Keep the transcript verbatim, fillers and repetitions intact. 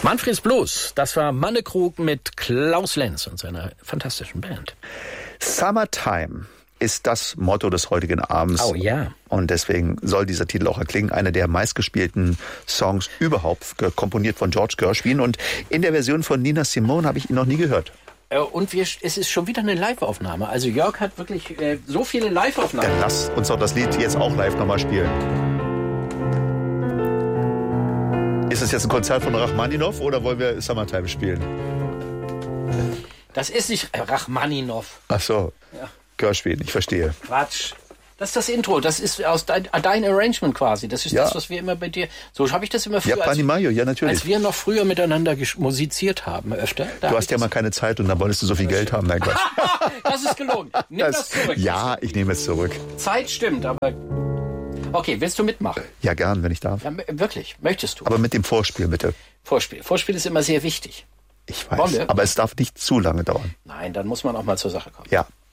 Manfreds Blues, das war Mannekrug mit Klaus Lenz und seiner fantastischen Band. Summertime ist das Motto des heutigen Abends. Oh ja. Und deswegen soll dieser Titel auch erklingen. Einer der meistgespielten Songs überhaupt, komponiert von George Gershwin. Und in der Version von Nina Simone habe ich ihn noch nie gehört. Und wir, es ist schon wieder eine Live-Aufnahme. Also Jörg hat wirklich äh, so viele Live-Aufnahmen. Dann lass uns doch das Lied jetzt auch live nochmal spielen. Ist es jetzt ein Konzert von Rachmaninow oder wollen wir Summertime spielen? Das ist nicht Rachmaninow. Ach so, ja. Gershwin, ich verstehe. Quatsch. Das ist das Intro. Das ist aus dein, dein Arrangement quasi. Das ist ja. das, was wir immer bei dir... So habe ich das immer früher... Ja, Pani Mayo, ja, natürlich. Als wir noch früher miteinander musiziert haben, öfter. Du hast ja mal keine Zeit und dann wolltest du so viel Geld haben. Nein, Quatsch. Das ist gelogen. Nimm das, das zurück. Ja, ich nehme es zurück. Zeit stimmt, aber... Okay, willst du mitmachen? Ja, gern, wenn ich darf. Ja, wirklich, möchtest du. Aber mit dem Vorspiel, bitte. Vorspiel. Vorspiel ist immer sehr wichtig. Ich weiß, aber es darf nicht zu lange dauern. Nein, dann muss man auch mal zur Sache kommen. Ja.